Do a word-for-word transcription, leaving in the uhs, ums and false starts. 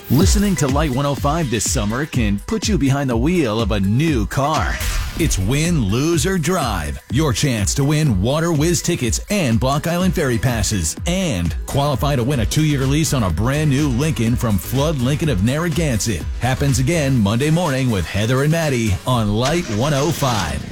Listening to Light one oh five this summer can put you behind the wheel of a new car. It's Win, Lose, or Drive. Your chance to win Water Whiz tickets and Block Island Ferry passes. And qualify to win a two-year lease on a brand new Lincoln from Flood Lincoln of Narragansett. Happens again Monday morning with Heather and Maddie on Light one oh five.